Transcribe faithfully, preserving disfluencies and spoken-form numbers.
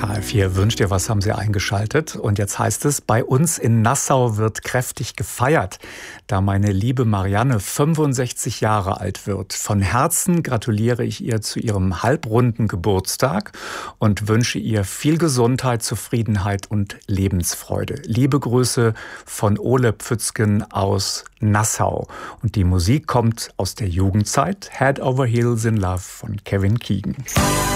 H F vier wünscht dir was, haben Sie eingeschaltet. Und jetzt heißt es, bei uns in Nassau wird kräftig gefeiert, da meine liebe Marianne fünfundsechzig Jahre alt wird. Von Herzen gratuliere ich ihr zu ihrem halbrunden Geburtstag und wünsche ihr viel Gesundheit, Zufriedenheit und Lebensfreude. Liebe Grüße von Ole Pfützgen aus Nassau. Und die Musik kommt aus der Jugendzeit, Head Over Heels in Love von Kevin Keegan.